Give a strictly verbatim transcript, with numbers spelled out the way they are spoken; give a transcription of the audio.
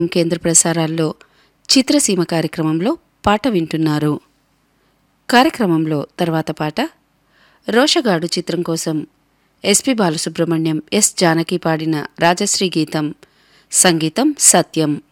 కేంద్ర ప్రసారాల్లో చిత్రసీమ కార్యక్రమంలో పాట వింటున్నారు. కార్యక్రమంలో తర్వాత పాట రోషగాడు చిత్రం కోసం ఎస్పి బాలసుబ్రహ్మణ్యం, ఎస్ జానకి పాడిన రాజశ్రీ గీతం, సంగీతం సత్యం.